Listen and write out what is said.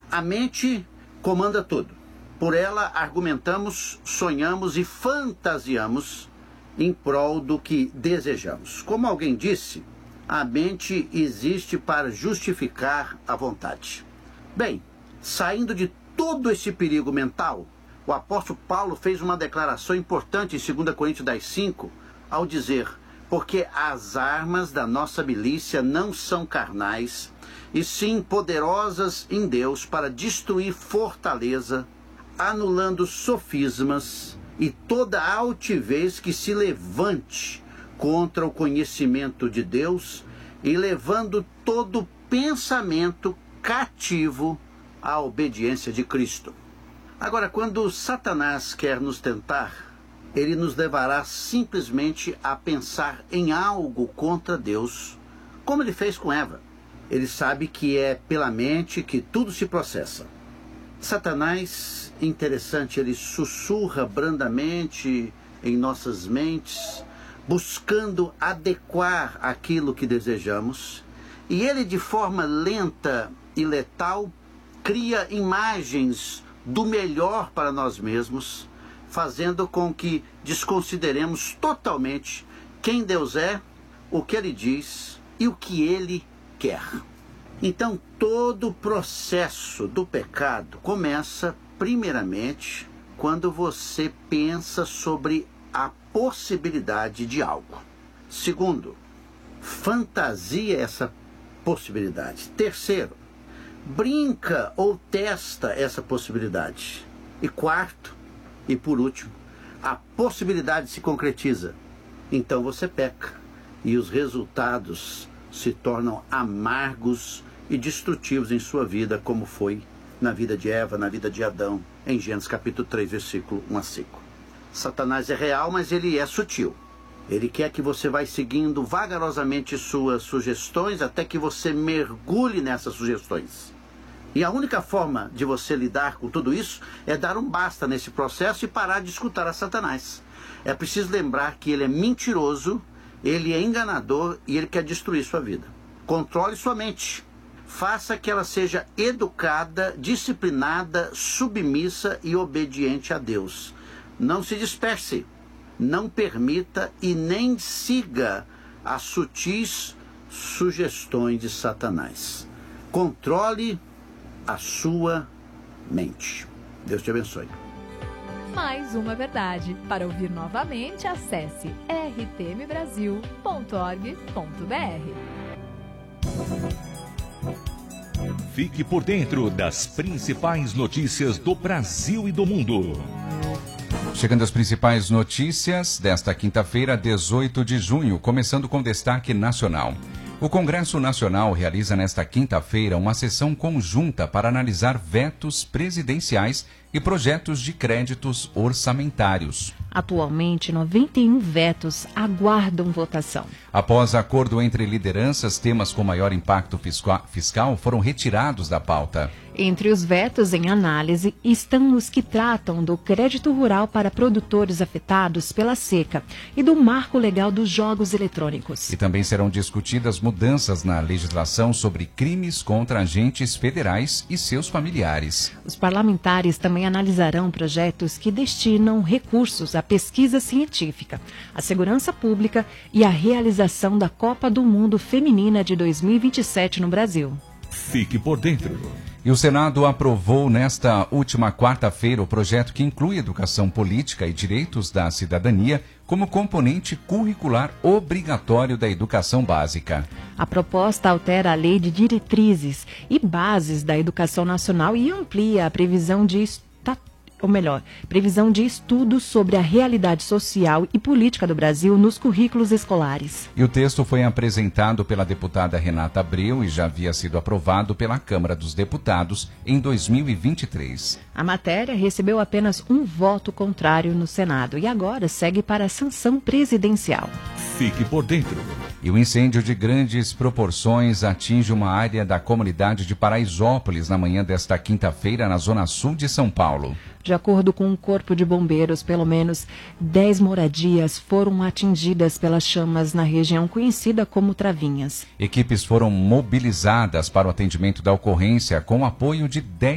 A mente comanda tudo. Por ela argumentamos, sonhamos e fantasiamos em prol do que desejamos. Como alguém disse, a mente existe para justificar a vontade. Bem, saindo de todo esse perigo mental, o apóstolo Paulo fez uma declaração importante em 2 Coríntios 10:5, ao dizer: porque as armas da nossa milícia não são carnais, e sim poderosas em Deus para destruir fortaleza, anulando sofismas e toda altivez que se levante contra o conhecimento de Deus e levando todo pensamento cativo à obediência de Cristo. Agora, quando Satanás quer nos tentar, ele nos levará simplesmente a pensar em algo contra Deus, como ele fez com Eva. Ele sabe que é pela mente que tudo se processa. Satanás, interessante, ele sussurra brandamente em nossas mentes, buscando adequar aquilo que desejamos, e ele, de forma lenta e letal, cria imagens do melhor para nós mesmos, fazendo com que desconsideremos totalmente quem Deus é, o que Ele diz e o que Ele quer. Então, todo o processo do pecado começa, primeiramente, quando você pensa sobre a possibilidade de algo. Segundo, fantasia essa possibilidade. Terceiro, brinca ou testa essa possibilidade. E quarto, e por último, a possibilidade se concretiza. Então você peca e os resultados se tornam amargos e destrutivos em sua vida, como foi na vida de Eva, na vida de Adão, em Gênesis capítulo 3, versículo 1 a 5. Satanás é real, mas ele é sutil. Ele quer que você vá seguindo vagarosamente suas sugestões até que você mergulhe nessas sugestões. E a única forma de você lidar com tudo isso é dar um basta nesse processo e parar de escutar a Satanás. É preciso lembrar que ele é mentiroso, ele é enganador e ele quer destruir sua vida. Controle sua mente. Faça que ela seja educada, disciplinada, submissa e obediente a Deus. Não se disperse, não permita e nem siga as sutis sugestões de Satanás. Controle a sua mente. Deus te abençoe. Mais uma verdade. Para ouvir novamente, acesse rtmbrasil.org.br. Fique por dentro das principais notícias do Brasil e do mundo. Chegando às principais notícias desta quinta-feira, 18 de junho, começando com destaque nacional. O Congresso Nacional realiza nesta quinta-feira uma sessão conjunta para analisar vetos presidenciais e projetos de créditos orçamentários. Atualmente, 91 vetos aguardam votação. Após acordo entre lideranças, temas com maior impacto fiscal foram retirados da pauta. Entre os vetos em análise estão os que tratam do crédito rural para produtores afetados pela seca e do marco legal dos jogos eletrônicos. E também serão discutidas mudanças na legislação sobre crimes contra agentes federais e seus familiares. Os parlamentares também analisarão projetos que destinam recursos à pesquisa científica, à segurança pública e à realização da Copa do Mundo Feminina de 2027 no Brasil. Fique por dentro. E o Senado aprovou nesta última quarta-feira o projeto que inclui educação política e direitos da cidadania como componente curricular obrigatório da educação básica. A proposta altera a Lei de Diretrizes e Bases da Educação Nacional e amplia a previsão de estudos sobre a realidade social e política do Brasil nos currículos escolares. E o texto foi apresentado pela deputada Renata Abreu e já havia sido aprovado pela Câmara dos Deputados em 2023. A matéria recebeu apenas um voto contrário no Senado e agora segue para a sanção presidencial. Fique por dentro. E o incêndio de grandes proporções atinge uma área da comunidade de Paraisópolis na manhã desta quinta-feira, na zona sul de São Paulo. De acordo com o Corpo de Bombeiros, pelo menos 10 moradias foram atingidas pelas chamas na região conhecida como Travinhas. Equipes foram mobilizadas para o atendimento da ocorrência com o apoio de 10